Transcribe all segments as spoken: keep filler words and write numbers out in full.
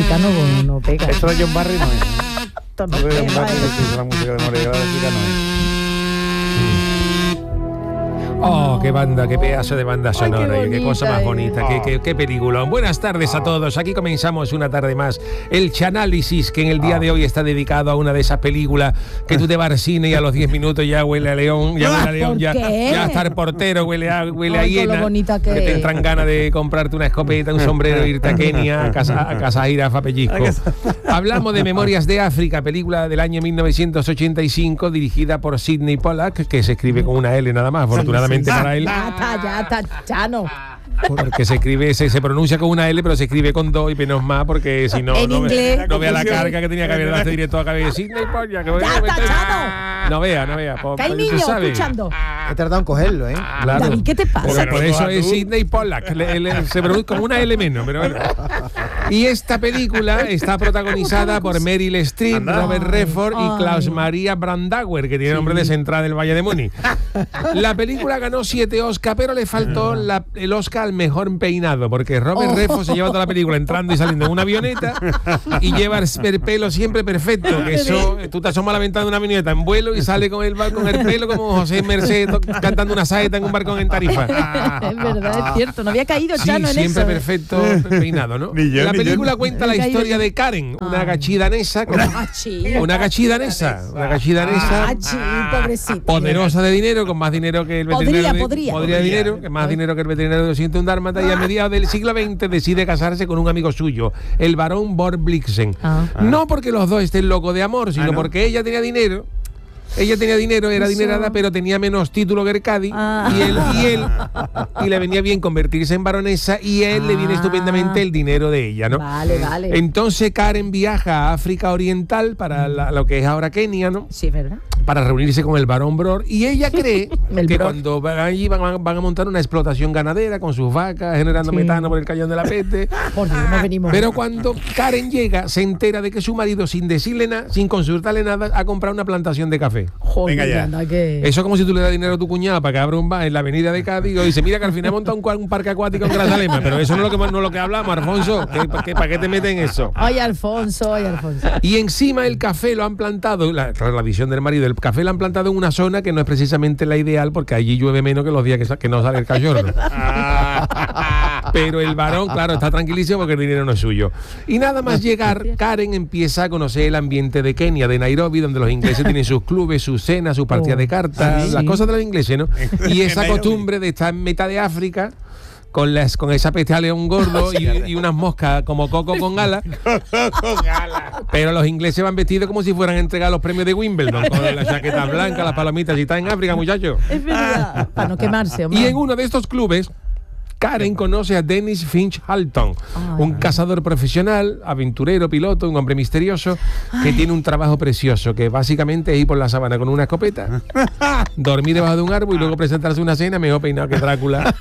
África no, no pega. Esto de John Barry no es. Esto no Esto de John pega, Barry, ¿eh? que hizo la música de Moreira de África no es. Oh, qué banda, qué pedazo de banda sonora. Ay, qué y qué cosa bonita más es. bonita, qué, qué, qué película. Buenas tardes a todos. Aquí comenzamos una tarde más. El Chanálisis, que en el día de hoy está dedicado a una de esas películas que tú te vas al cine y a los diez minutos ya huele a león, ya huele a león, ya, qué? ya hasta el portero huele a, huele a Ay, con lo hiena. bonita que te es. entran ganas de comprarte una escopeta, un sombrero, irte a Kenia, a casa, a casa jirafa pellizco. Hablamos de Memorias de África, película del año mil novecientos ochenta y cinco, dirigida por Sidney Pollack, que se escribe con una L nada más, afortunadamente para él. Ya está, ya está, Chano. Porque se escribe, se, se pronuncia con una L, pero se escribe con dos y menos más, porque si no, En no, inglés. ve, no vea la carga que tenía que haber dado directo a cabeza. Sidney Pollack, que voy Ya a está, meter- Chano. No vea, no vea. po- Que hay tú niños sabes. escuchando. He tardado en cogerlo, ¿eh? Claro. David, ¿qué te pasa? Por, por eso Pero es tú- Sidney Pollack. Le- le- se pronuncia como una L menos, pero bueno. Y esta película está protagonizada por Meryl Streep, Anda. Robert Redford y Ay. Klaus Maria Brandauer, que tiene nombre de Central del Valle de Múnich. La película ganó siete Oscar, pero le faltó la- el Oscar al mejor peinado, porque Robert Oh. Redford se lleva toda la película entrando y saliendo en una avioneta y lleva el pelo siempre perfecto, que eso, tú te asomas a la ventana de una avioneta en vuelo y sale con el, con el pelo como José Merced to- cantando una saeta en un barcón en Tarifa. Es verdad, es cierto. No había caído Sí, Chano en siempre eso. perfecto peinado, ¿no? Ni yo, la ni yo. película cuenta la He caído historia yo. de Karen, una Ay. gachí danesa, con- Ah, sí. una gachí danesa, una gachí danesa, Ah, sí, pobrecito. poderosa de dinero, con más dinero que el Podría, veterinario de, podría. de dinero, que más dinero que el veterinario de doscientos un dálmata, y a mediados del siglo veinte decide casarse con un amigo suyo, el barón Borblixen. Ah. No porque los dos estén locos de amor, sino Ah, ¿no? porque ella tenía dinero. Ella tenía dinero, era Eso. adinerada, pero tenía menos título que el Cádiz. Ah. Y él, y él, y le venía bien convertirse en baronesa, y a él le viene Ah. estupendamente el dinero de ella, ¿no? Vale, vale. Entonces Karen viaja a África Oriental, para la- lo que es ahora Kenia, ¿no? Sí, es verdad. Para reunirse con el barón Bror, y ella cree El que Bror. cuando van allí van, van- van a montar una explotación ganadera con sus vacas, generando Sí. metano por el cañón de la peste. Por Dios, no venimos. Pero cuando Karen llega, se entera de que su marido, sin decirle nada, sin consultarle nada, ha comprado una plantación de café. Joder, Venga ya. anda, que... Eso es como si tú le das dinero a tu cuñada para que abra un bar en la avenida de Cádiz y dice, mira que al final monta un, cua- un parque acuático en Grazalema, pero eso no es lo que, no es lo que hablamos, Alfonso. ¿Qué, pa- qué- ¿Para qué te meten eso? Ay, Alfonso, ay, Alfonso. Y encima el café lo han plantado, la, claro, la visión del marido, el café lo han plantado en una zona que no es precisamente la ideal, porque allí llueve menos que los días que, sa- que no sale el cachorro. Pero el varón, claro, está tranquilísimo porque el dinero no es suyo. Y nada más llegar, Karen empieza a conocer el ambiente de Kenia, de Nairobi, donde los ingleses tienen sus clubes, sus cenas, sus partidas de cartas, sí. las cosas de los ingleses, ¿no? Y esa Nairobi. costumbre de estar en mitad de África, con las con esa peste a león gordo y, y unas moscas como coco con alas. Con alas. Pero los ingleses van vestidos como si fueran a entregar los premios de Wimbledon, con las chaquetas blancas, las palomitas. Si está en África, muchachos. Es verdad. Para no quemarse, hombre. Y en uno de estos clubes, Karen conoce a Dennis Finch Halton, Ay. un cazador profesional, aventurero, piloto, un hombre misterioso, que tiene un trabajo precioso, que básicamente es ir por la sabana con una escopeta, dormir debajo de un árbol y luego presentarse una cena mejor peinado que Drácula.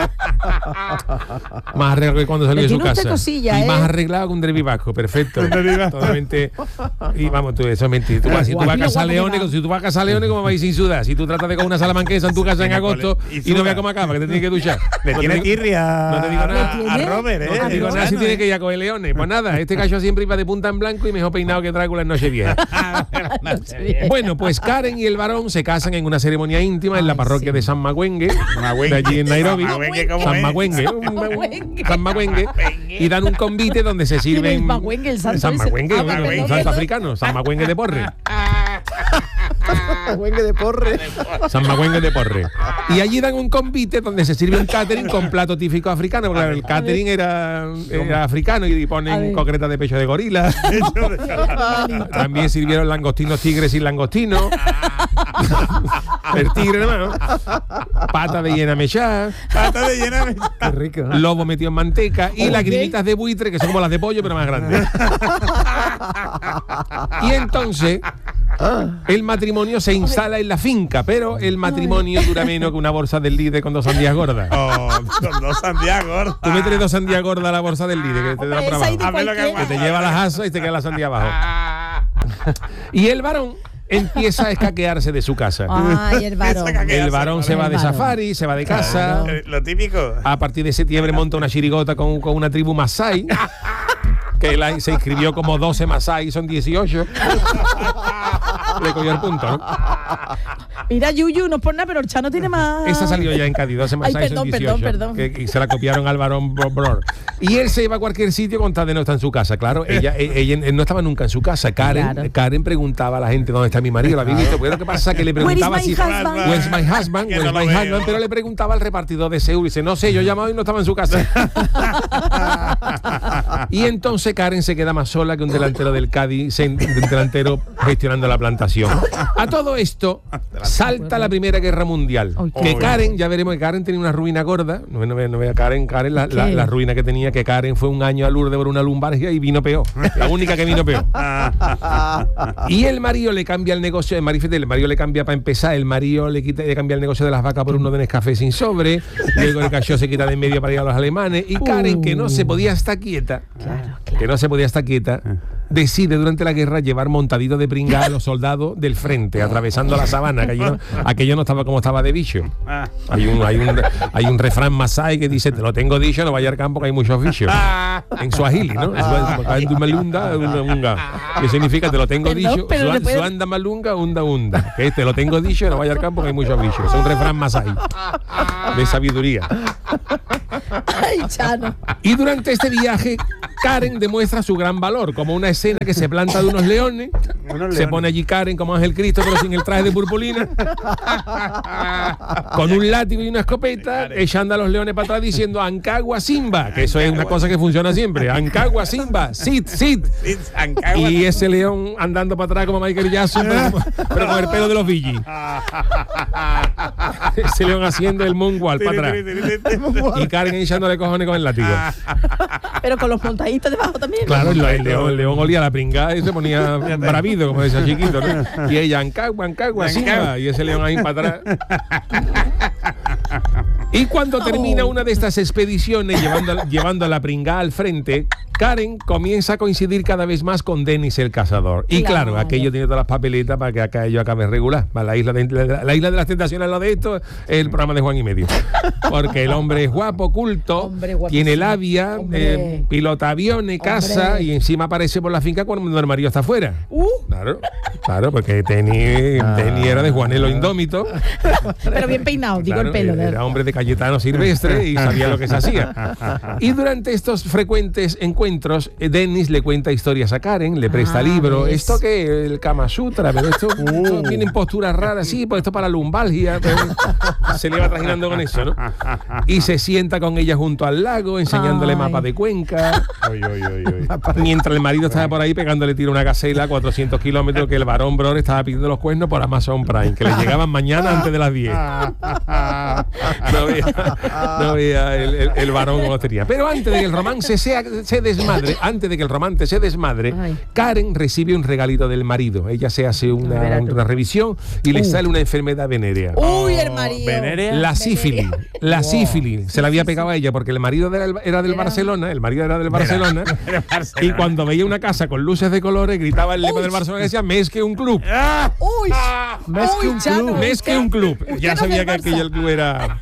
Más arreglado que cuando salió Le de su tiene usted casa. cosilla, y ¿eh? más arreglado que un derbi vasco, perfecto. Totalmente. Y vamos, tú, eso es mentira. Tú vas- si tú vas a casar leones, si tú vas a casar leones, ¿cómo vas a ir sin sudar? Si tú tratas de con una salamanquesa en tu casa en agosto Y y no suda. veas cómo acaba, que te tienes que duchar. Le No tiene te digo- tirria no te digo nada. a, ¿Le a tiene? Robert, ¿eh? no te digo nada si tiene que ir a coger leones. Pues nada, este cacho siempre iba de punta en blanco y mejor peinado que Drácula en Nochevieja. Bueno, pues Karen y el varón se casan en una ceremonia íntima en la Ay, parroquia sí. de San Magüengue, Magüengue. de allí en Nairobi. Magüengue, ¿cómo San es? Magüengue. San Magüengue. San Magüengue. Y dan un convite donde se sirven. el Magüengue, el santo San ese. Magüengue, Ah, un- perdón, un santo perdón. africano. San Magüengue de Porre. Huengue de porre. San Magüengue de Porre. Y allí dan un convite donde se sirve un catering con plato típico africano, porque el catering era, era africano y A ponen ver. concretas de pecho de gorila. También sirvieron langostinos tigres y langostinos. El tigre, ¿no? Pata de hiena mechada, Pata de llena. Qué rico. lobo metido en manteca y lagrimitas de buitre, que son como las de pollo, pero más grandes. Y entonces el matrimonio se instala en la finca, pero el matrimonio dura menos que una bolsa del líder con dos sandías gordas. Oh, con dos sandías gordas. Tú metes dos sandías gordas a la bolsa del líder, que te da Hombre, para esa ahí abajo. de Hazme lo que cualquiera. Que te lleva las asas y te queda la sandía abajo. Y el varón empieza a escaquearse de su casa. Ay, el varón. Esa caquea. El varón se va El de varón. safari, se va de casa. Eh, Lo típico. A partir de septiembre monta una chirigota con, con una tribu masái. que la, se inscribió como doce masai, son dieciocho. Le cogió el punto, ¿no? Mira, Yuyu, no es por nada, pero el Chano tiene más. Esa salió ya en Cádiz, doce Ay, masai, perdón, son dieciocho. perdón, perdón. Que, que se la copiaron al varón Bror. Y él se iba a cualquier sitio con tal de no estar en su casa. Claro, ella, ella, él no estaba nunca en su casa. Karen, Claro. Karen preguntaba a la gente dónde está mi marido, ¿la habéis visto? Pues lo que pasa es que le preguntaba Where is my si husband? Where's my husband, Que Where's no lo my veo. husband, pero le preguntaba al repartidor de Seúl y dice, no sé, yo he llamado y no estaba en su casa. Y entonces Karen se queda más sola que un delantero del Cádiz, un delantero gestionando la plantación. A todo esto salta la Primera Guerra Mundial. Ay, Que qué Karen, ya veremos que Karen tenía una ruina gorda. No, no, no vea Karen, Karen la, la, ¿Qué? la ruina que tenía, que Karen fue un año a Lourdes por una lumbalgia y vino peor. La única que vino peor. Y el marido le cambia el negocio, el marido, el marido le cambia para empezar, el marido le quita, le cambia el negocio de las vacas por uno de Nescafé sin sobre, luego el cachorro se quita de en medio para ir a los alemanes, y Karen, que no se podía estar quieta, Claro, que claro. no se podía estar quieta, decide durante la guerra llevar montadito de pringa a los soldados del frente, atravesando la sabana, que aquello no, aquello no estaba como estaba de bicho. Hay un, hay un, hay un refrán masai que dice, te lo tengo dicho, no vaya al campo que hay muchos bichos. En suajili, ¿no? Que significa, te lo tengo Perdón, dicho, pero le puede- suanda malunga, unda unda. Que te lo tengo dicho, no vaya al campo que hay muchos bichos. Es un refrán masai de sabiduría. Ay, Chano. Y durante este viaje, Karen demuestra su gran valor, como una escena que se planta de unos leones, Unos se leones. pone allí Karen como Ángel Cristo, pero sin el traje de purpurina, con un látigo y una escopeta, echando a los leones para atrás diciendo Ancagua Simba, que eso es una cosa que funciona siempre, Ancagua Simba, sit, sit. Y ese león andando para atrás como Michael Jackson, pero, como- pero con el pelo de los Bee. Ese león haciendo el moonwalk para atrás. Y Karen echándole cojones con el látigo. Pero con los montaditos debajo también. Claro, el, el león, el león olía a la pringada y se ponía bravido, como decía chiquito, ¿no? Y ella, Ancagua, Ancagua, Simba, y ese león ahí para atrás. Y cuando termina una de estas expediciones llevando, a- llevando a la pringada al frente, Karen comienza a coincidir cada vez más con Dennis el cazador. Y claro, Claro. aquello tiene todas las papeletas para que acá ello acabe regular. La isla de, la, la isla de las tentaciones, lo de esto, es el programa de Juan y Medio. Porque el hombre es guapo, culto, Hombre guapísimo. tiene labia, Hombre. eh, pilota aviones, casa, Hombre. y encima aparece por la finca cuando el marido está afuera. Uh, Claro, claro, porque tenía, tenía era de Juanelo Indómito. pero bien peinado, digo Claro, el pelo. de- era hombre de Cayetano Silvestre y sabía lo que se hacía. Y durante estos frecuentes encuentros, eh, Dennis le cuenta historias a Karen, le presta Ah, libros. ves. ¿Esto qué? El Kama Sutra, pero esto, esto tiene posturas raras, sí, pues esto para la lumbalgia. Pero se le va trajinando con eso, ¿no? Y se sienta con ella junto al lago, enseñándole Ay. mapas de Cuenca. Oy, oy, oy, oy. Mientras el marido estaba por ahí pegándole tiro a una gacela a cuatrocientos kilómetros que el varón Bror estaba pidiendo los cuernos por Amazon Prime, que le llegaban mañana antes de las diez. No veía, no veía el, el- el varón como tenía. Pero antes de que el romance sea, se desmadre, antes de que el romance se desmadre, Ay. Karen recibe un regalito del marido. Ella se hace una, Verás tú. una revisión y le Uh. sale una enfermedad venérea. Uy, el marido. Venerea. La sífilis, la Wow. sífilis, se la había pegado a ella porque el marido era, del- era del Era- Barcelona, el marido era del Barcelona, y cuando veía una casa con luces de colores gritaba el lema Uy. del Barcelona y decía, mes que un club, Uy, Més que uy, un Chano, club. mes que un club. usted Ya no sabía del que Barça. aquello el club era...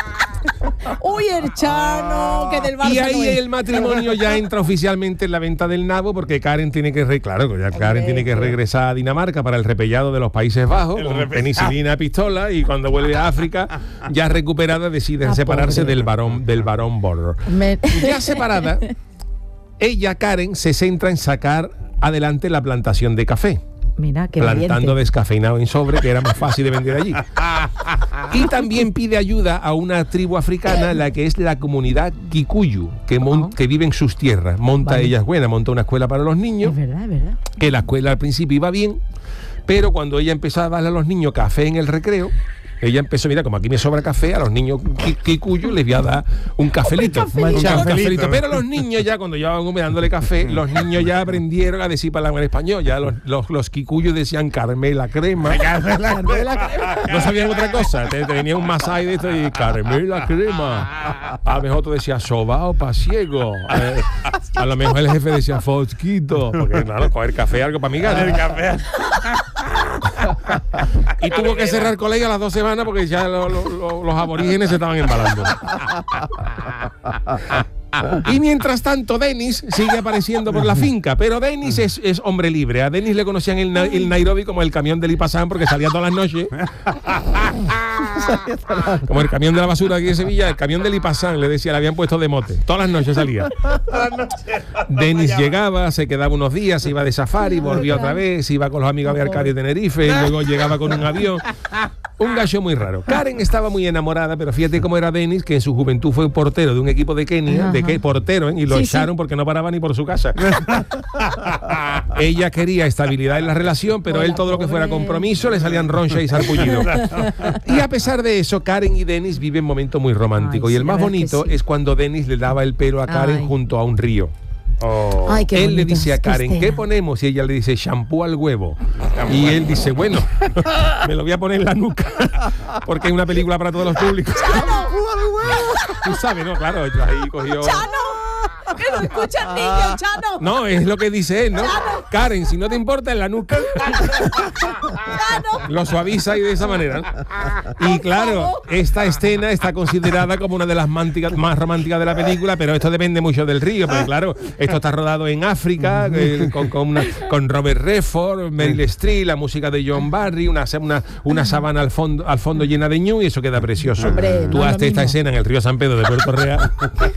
Uy, el Chano, que del Barça Y ahí no es. el matrimonio ya entra oficialmente en la venta del nabo porque Karen tiene que re- claro, ya Karen tiene que regresar a Dinamarca para el repellado de los Países Bajos El con repellado. penicilina, pistola, y cuando vuelve a África ya recuperada decide Ah, separarse pobre. del varón del varón Borro. Me- Ya separada, ella Karen se centra en sacar adelante la plantación de café. Mira, qué Plantando valiente. descafeinado en sobre, que era más fácil de vender allí. Y también pide ayuda a una tribu africana, la que es la comunidad Kikuyu, que, mon- Ah. que vive en sus tierras. Monta Vale. ella es buena, monta una escuela para los niños, Es verdad, es verdad. que la escuela al principio iba bien, pero cuando ella empezó a darle a los niños café en el recreo, ella empezó, mira, como aquí me sobra café, a los niños ki- Kikuyu les voy a dar un cafelito. cafelito. Un cafelito. Cafelito. Pero los niños ya, cuando ya van dándole café, los niños ya aprendieron a decir palabras en español. Ya los, los, los Kikuyu decían Carmela crema. No sabían otra cosa. Te, te venía un masai de esto y Carmela crema. A lo mejor tú decías sobao pasiego. Eh, a lo mejor el jefe decía fosquito. Porque claro, coger café es algo para mi El café. Y tuvo que cerrar el colegio a las dos semanas porque ya lo- lo- lo- los aborígenes se estaban embalando. Y mientras tanto, Dennis sigue apareciendo por la finca, pero Dennis es, es hombre libre. A Dennis le conocían en el, el Nairobi como el camión del Ipasán porque salía todas las noches. Como el camión de la basura aquí en Sevilla, el camión del Ipasán, le decía, le habían puesto de mote. Todas las noches salía. Dennis llegaba, se quedaba unos días, se iba de safari, volvía otra vez, iba con los amigos a ver Cádiz de Tenerife, luego llegaba con un avión. Un gallo muy raro. Karen estaba muy enamorada, pero fíjate cómo era Dennis, que en su juventud fue portero de un equipo de Kenia, Ajá. de que portero, ¿eh? Y lo sí, echaron sí. porque no paraba ni por su casa. Ella quería estabilidad en la relación, pero Hola, él todo lo que fuera compromiso le salían roncha y sarpullido. Y a pesar de eso, Karen y Dennis viven momentos muy románticos. Ay, y el sí, más bonito sí. es cuando Dennis le daba el pelo a Karen Ay. junto a un río. Oh. Ay, qué él le dice a Karen, ¿qué ponemos? Y ella le dice, shampoo al huevo. Y él dice, bueno, me lo voy a poner en la nuca, porque es una película para todos los públicos. ¡Chano! Tú sabes, ¿no? Claro, ahí cogió... ¡Chano! ¡Que lo escucha el niño, Chano! No, es lo que dice él, ¿no? Chano. Karen, si no te importa, en la nuca. Chano. Lo suaviza y de esa manera, ¿no? Y claro, esta escena está considerada como una de las mánticas, más románticas de la película, pero esto depende mucho del río, porque claro, esto está rodado en África, eh, con, con, una, con Robert Redford, Meryl Streep, la música de John Barry, una, una, una sabana al fondo, al fondo llena de ñu, y eso queda precioso. Hombre, Tú no hazte esta escena en el río San Pedro de Puerto Real.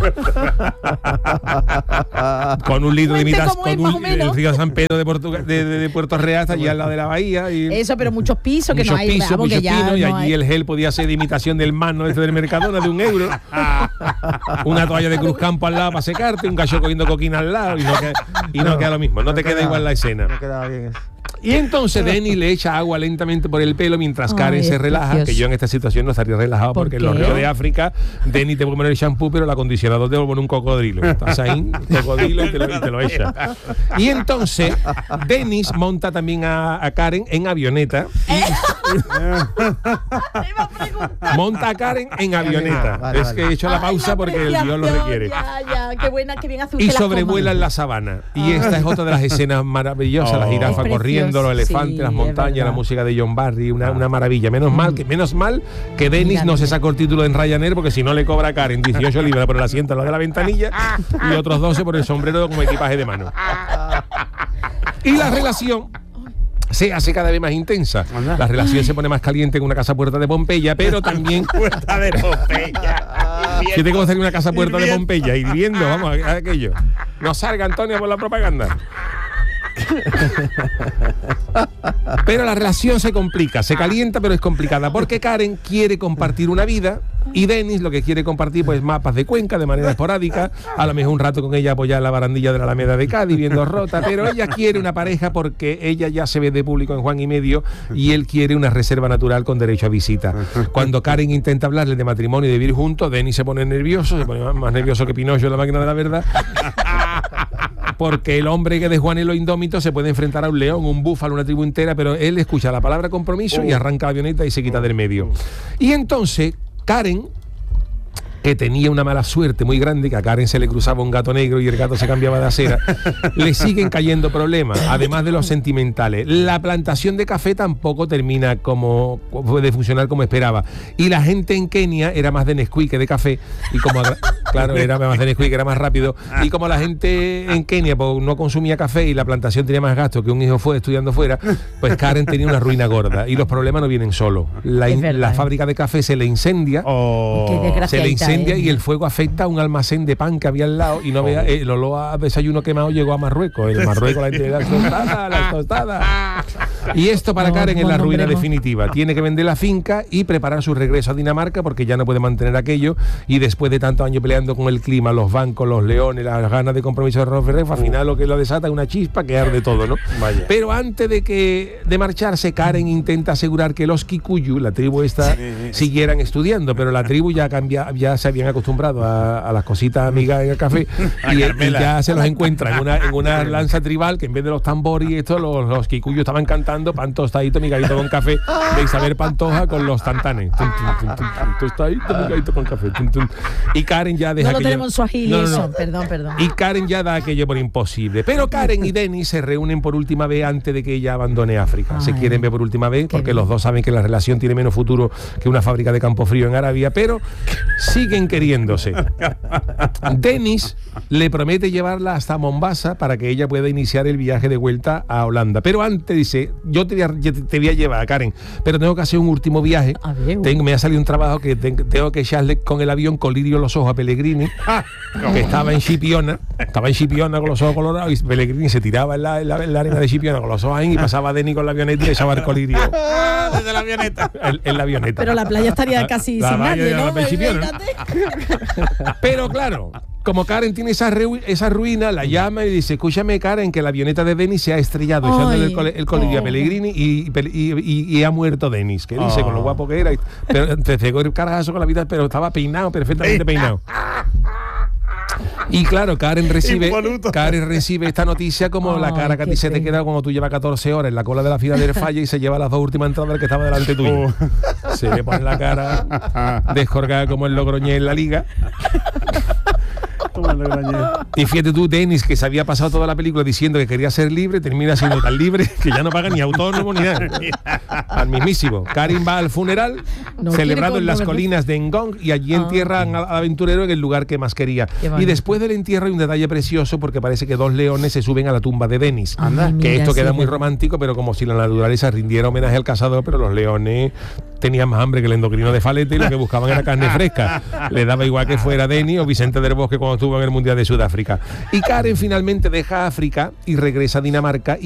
Con un litro de mitad, con un, el río San Pedro de, Portu, de, de, de Puerto Real hasta allí al lado de la bahía. Y eso, pero muchos pisos que muchos no hay. Pisos, Vamos, muchos que ya pinos, y no allí hay. el gel podía ser de imitación del mano este del Mercadona de un euro. Una toalla de Cruzcampo al lado para secarte, un gallo cogiendo coquina al lado y no queda, y no queda lo mismo. No, no te queda, queda igual la escena. No queda bien eso. Y entonces Dennis le echa agua lentamente por el pelo mientras Karen Ay, se relaja, precioso. Que yo en esta situación no estaría relajado ¿Por porque qué? En los ríos de África Dennis te puede poner el shampoo, pero el acondicionador te va a poner un cocodrilo. Estás ahí, un cocodrilo y te, lo, y te lo echa. Y entonces Dennis monta también a, a Karen en avioneta. ¿Eh? Monta a Karen en avioneta. Vale, es que he hecho la pausa Ay, la porque el guión lo requiere. Ya, ya, qué buena, qué bien y sobrevuelan la sabana. Y esta es otra de las escenas maravillosas, oh. la jirafa corriendo, los elefantes, sí, las montañas, la música de John Barry, una, una maravilla. Menos mal que menos mal que Dennis no se sacó el título en Ryanair, porque si no le cobra a Karen dieciocho libras por el asiento lo de la ventanilla y otros doce por el sombrero como equipaje de mano. Y la relación se hace cada vez más intensa. La relación se pone más caliente en una casa puerta de Pompeya, pero también puerta de Pompeya. Si te conocer una casa puerta de Pompeya hirviendo, vamos a aquello. No salga Antonio por la propaganda. Pero la relación se complica, se calienta, pero es complicada porque Karen quiere compartir una vida y Dennis lo que quiere compartir pues mapas de Cuenca de manera esporádica, a lo mejor un rato con ella apoyada en la barandilla de la Alameda de Cádiz viendo Rota, pero ella quiere una pareja porque ella ya se ve de público en Juan y Medio y él quiere una reserva natural con derecho a visita. Cuando Karen intenta hablarle de matrimonio y de vivir juntos, Dennis se pone nervioso, se pone más, más nervioso que Pinocho en La máquina de la verdad. Porque el hombre que de Juan y los Indómitos se puede enfrentar a un león, un búfalo, una tribu entera, pero él escucha la palabra compromiso y arranca la avioneta y se quita del medio. Y entonces Karen, que tenía una mala suerte muy grande, que a Karen se le cruzaba un gato negro y el gato se cambiaba de acera, le siguen cayendo problemas, además de los sentimentales. La plantación de café tampoco termina como de funcionar como esperaba. Y la gente en Kenia era más de Nesquik que de café, y como claro, era más de Nesquik, era más rápido. Y como la gente en Kenia pues, no consumía café y la plantación tenía más gasto que un hijo fue estudiando fuera, pues Karen tenía una ruina gorda. Y los problemas no vienen solos. La, in, verdad, la fábrica de café se le incendia. Oh, se le incendia y el fuego afecta a un almacén de pan que había al lado y no vea, el olor a desayuno quemado llegó a Marruecos. En Marruecos la gente las tostadas, las tostadas. Y esto para Karen es la ruina definitiva. Tiene que vender la finca y preparar su regreso a Dinamarca porque ya no puede mantener aquello y después de tantos años peleando con el clima, los bancos, los leones, las ganas de compromiso de Robert Redford, al final lo que lo desata es una chispa que arde todo, ¿no? Vaya. Pero antes de que de marcharse, Karen intenta asegurar que los Kikuyu, la tribu esta, sí, sí. siguieran estudiando, pero la tribu ya cambia, ya se habían acostumbrado a, a las cositas amigas en el café y, y ya se los encuentra en una, en una lanza tribal que en vez de los tambores y esto, los, los Kikuyu estaban cantando tomando pan tostadito, migadito con café de Isabel Pantoja con los tantanes. Tum, tum, tum, tum, tum, tostadito, migadito con café. Tum, tum. Y Karen ya deja No lo aquello- tenemos en Swahili, No, no, eso. no. Perdón, perdón. Y Karen ya da aquello por imposible. Pero Karen y Denis se reúnen por última vez antes de que ella abandone África. Se Ay. quieren ver por última vez porque bien. los dos saben que la relación tiene menos futuro que una fábrica de campo frío en Arabia, pero siguen queriéndose. Denis le promete llevarla hasta Mombasa para que ella pueda iniciar el viaje de vuelta a Holanda. Pero antes dice, yo te voy a, yo te voy a llevar, Karen, pero tengo que hacer un último viaje. A ver. Tengo, me ha salido un trabajo que ten- tengo que echarle con el avión colirio en los ojos a Pellegrini, que estaba en Chipiona, estaba en Chipiona con los ojos colorados, y Pellegrini se tiraba en la, en la- en la arena de Chipiona con los ojos ahí, y pasaba Denis con la avioneta y le echaba el colirio Desde la avioneta. en, en la avioneta. Pero la playa estaría casi La sin playa nadie, de la ¿no? Chipiona. Imagínate. Pero claro, como Karen tiene esa, ru- esa ruina, la llama y dice, escúchame Karen, que la avioneta de Denis se ha estrellado, Ay. echándole el, col- el colirio a Oh. Pellegrini y, y, y- y ha muerto Denis, que dice, Oh. con lo guapo que era. y- Pero te pegó el carajazo con la vida, pero estaba peinado, perfectamente peinado. Y claro, Karen recibe, Impoluto. Karen recibe esta noticia como la Ay, cara que a qué ti se te pena. queda cuando tú llevas catorce horas en la cola de la fila del falla y se lleva las dos últimas entradas del que estaba delante tuyo. Se le pone la cara descorgada como el Logroñés en la liga. Y fíjate tú, Denis, que se había pasado toda la película diciendo que quería ser libre, termina siendo tan libre que ya no paga ni autónomo ni nada. Al mismísimo. Karen va al funeral, No celebrado quiere en las con- colinas de Ngong, y allí Ah. entierran al al aventurero en el lugar que más quería. Qué Y bonito. después del entierro hay un detalle precioso porque parece que dos leones se suben a la tumba de Denis. Anda. Ay, Que mira, esto sí, queda muy verdad. romántico, pero como si la naturaleza rindiera homenaje al cazador, pero los leones tenían más hambre que el endocrino de Falete y lo que buscaban era carne fresca. Le daba igual que fuera Denis o Vicente del Bosque cuando estuvo en el Mundial de Sudáfrica. Y Karen finalmente deja África y regresa a Dinamarca